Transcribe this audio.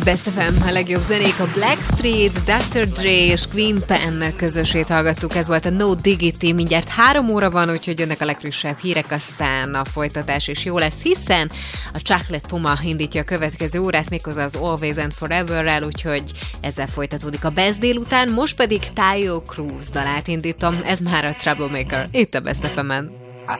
Best FM, a legjobb zenék, a Blackstreet, Dr. Dre és Queen Pen közösét hallgattuk, ez volt a No Diggity, mindjárt 3 óra van, úgyhogy jönnek a legfrissebb hírek, aztán a folytatás is jó lesz, hiszen a Chocolate Puma indítja a következő órát, méghozzá az Always and Forever-rel, úgyhogy ezzel folytatódik a Best délután, most pedig Taio Cruz dalát indítom, ez már a Troublemaker, itt a Best FM-en.